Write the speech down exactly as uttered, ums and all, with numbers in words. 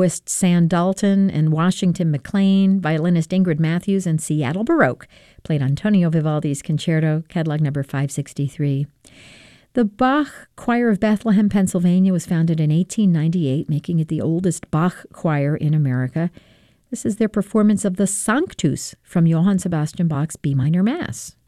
oboist Sam Dalton and Washington McLean, violinist Ingrid Matthews, and Seattle Baroque played Antonio Vivaldi's Concerto, catalog number five sixty-three. The Bach Choir of Bethlehem, Pennsylvania was founded in eighteen ninety-eight, making it the oldest Bach choir in America. This is their performance of the Sanctus from Johann Sebastian Bach's B minor Mass.